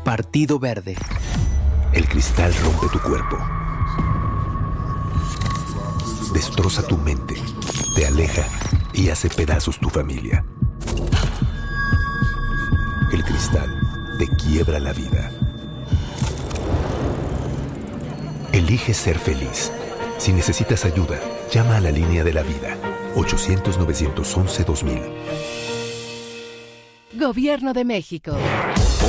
Partido Verde. El cristal rompe tu cuerpo. Destroza tu mente. Te aleja y hace pedazos tu familia. El cristal te quiebra la vida. Elige ser feliz. Si necesitas ayuda, llama a la línea de la vida. 800-911-2000. Gobierno de México.